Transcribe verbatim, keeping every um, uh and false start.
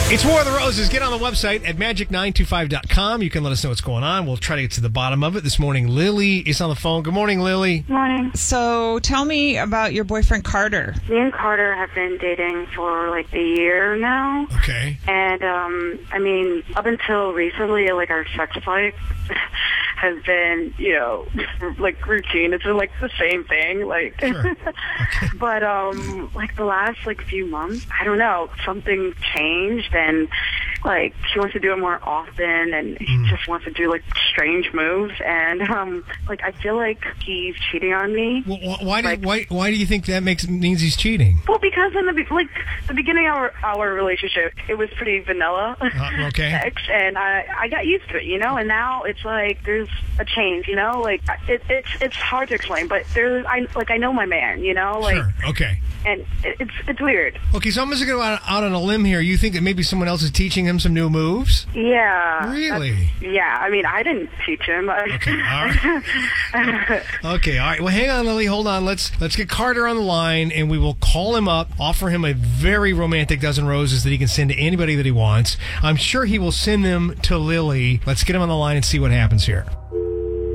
It's War of the Roses. Get on the website at magic nine two five dot com. You can let us know what's going on. We'll try to get to the bottom of it. This morning, Lily is on the phone. Good morning, Lily. Morning. So tell me about your boyfriend, Carter. Me and Carter have been dating for like a year now. Okay. And, um, I mean, up until recently, like, our sex life has been, you know, like, routine. It's been, like, the same thing. Like, Sure. Okay. But, um, like, the last, like, few months, I don't know, something changed, and, like, he wants to do it more often, and he Mm. just wants to do, like, strange moves, and, um, like, I feel like he's cheating on me. Well, wh- why, do, Like- why, why do you think that makes means he's cheating? Well, because in the be- like the beginning of our, our relationship, it was pretty vanilla Uh, okay. sex, and I I got used to it, you know. And now it's like there's a change, you know. Like it, it's it's hard to explain, but there's I like I know my man, you know, like, Sure. Okay. and it, it's it's weird. Okay, so I'm just going to go out, out on a limb here. You think that maybe someone else is teaching him some new moves? Yeah. Really? that's- Yeah. I mean, I didn't teach him. Okay, all right. Okay, all right. Well, hang on, Lily. Hold on. Let's let's get Carter on the line, and we will call him up, offer him a very romantic dozen roses that he can send to anybody that he wants. I'm sure he will send them to Lily. Let's get him on the line and see what happens here.